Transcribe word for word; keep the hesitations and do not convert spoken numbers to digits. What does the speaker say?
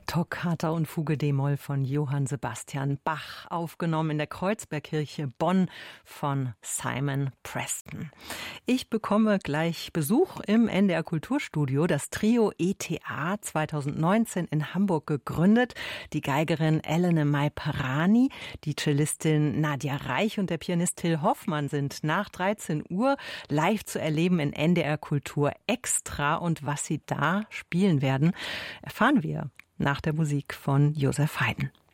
Toccata und Fuge d-Moll von Johann Sebastian Bach, aufgenommen in der Kreuzbergkirche Bonn von Simon Preston. Ich bekomme gleich Besuch im N D R Kulturstudio. Das Trio E T A, zweitausendneunzehn in Hamburg gegründet. Die Geigerin Elena Mai-Parani, die Cellistin Nadja Reich und der Pianist Till Hoffmann sind nach dreizehn Uhr live zu erleben in N D R Kultur Extra. Und was sie da spielen werden, erfahren wir nach der Musik von Josef Haydn.